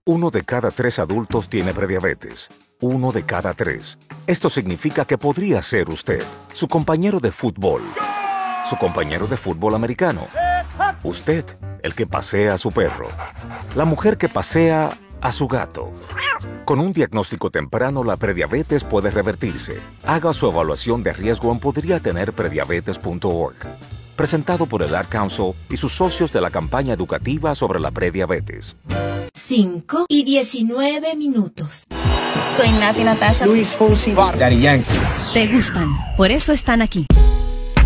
1 de cada 3 adultos tiene prediabetes. 1 de cada 3. Esto significa que podría ser usted, su compañero de fútbol, su compañero de fútbol americano, usted, el que pasea a su perro, la mujer que pasea a su gato. Con un diagnóstico temprano, la prediabetes puede revertirse. Haga su evaluación de riesgo en podriatenerprediabetes.org. Presentado por el Ad Council y sus socios de la campaña educativa sobre la prediabetes. 5:19. Soy Nati Natasha, Luis Fonsi, Daddy Yankee. Te gustan, por eso están aquí.